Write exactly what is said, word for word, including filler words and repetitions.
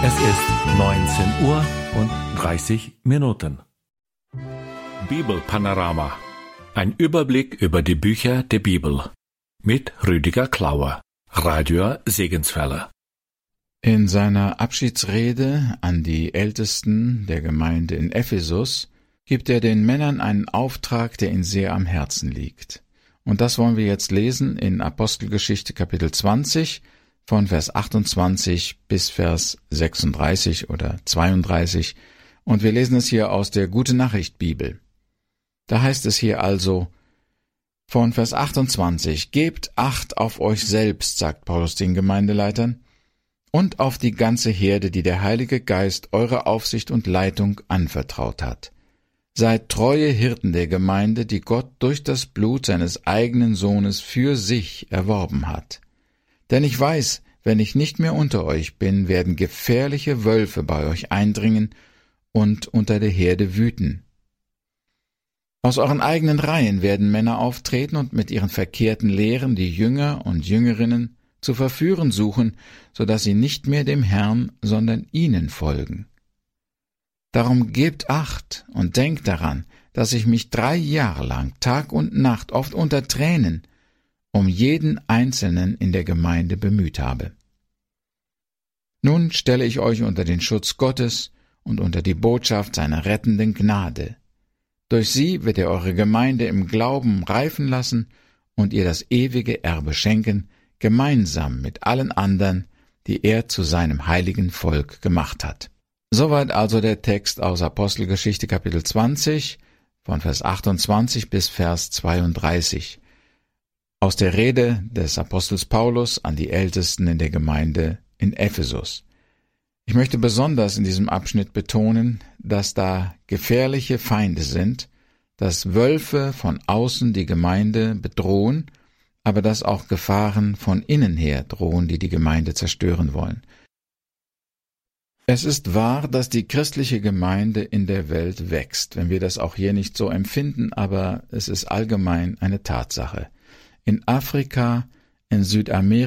Es ist neunzehn Uhr und dreißig Minuten. Bibelpanorama. Ein Überblick über die Bücher der Bibel. Mit Rüdiger Klauer, Radio Segenswelle. In seiner Abschiedsrede an die Ältesten der Gemeinde in Ephesus gibt er den Männern einen Auftrag, der ihnen sehr am Herzen liegt. Und das wollen wir jetzt lesen in Apostelgeschichte Kapitel zwanzig, von Vers achtundzwanzig bis Vers sechsunddreißig oder zweiunddreißig. Und wir lesen es hier aus der Gute-Nachricht-Bibel. Da heißt es hier also von Vers achtundzwanzig: Gebt Acht auf euch selbst, sagt Paulus den Gemeindeleitern, und auf die ganze Herde, die der Heilige Geist eure Aufsicht und Leitung anvertraut hat. Seid treue Hirten der Gemeinde, die Gott durch das Blut seines eigenen Sohnes für sich erworben hat. Denn ich weiß, wenn ich nicht mehr unter euch bin, werden gefährliche Wölfe bei euch eindringen und unter der Herde wüten. Aus euren eigenen Reihen werden Männer auftreten und mit ihren verkehrten Lehren die Jünger und Jüngerinnen zu verführen suchen, so dass sie nicht mehr dem Herrn, sondern ihnen folgen. Darum gebt Acht und denkt daran, dass ich mich drei Jahre lang, Tag und Nacht, oft unter Tränen, um jeden Einzelnen in der Gemeinde bemüht habe. Nun stelle ich euch unter den Schutz Gottes und unter die Botschaft seiner rettenden Gnade. Durch sie wird er eure Gemeinde im Glauben reifen lassen und ihr das ewige Erbe schenken, gemeinsam mit allen anderen, die er zu seinem heiligen Volk gemacht hat. Soweit also der Text aus Apostelgeschichte Kapitel zwanzig, von Vers achtundzwanzig bis Vers zweiunddreißig. Aus der Rede des Apostels Paulus an die Ältesten in der Gemeinde in Ephesus. Ich möchte besonders in diesem Abschnitt betonen, dass da gefährliche Feinde sind, dass Wölfe von außen die Gemeinde bedrohen, aber dass auch Gefahren von innen her drohen, die die Gemeinde zerstören wollen. Es ist wahr, dass die christliche Gemeinde in der Welt wächst, wenn wir das auch hier nicht so empfinden, aber es ist allgemein eine Tatsache. In Afrika, in Südamerika,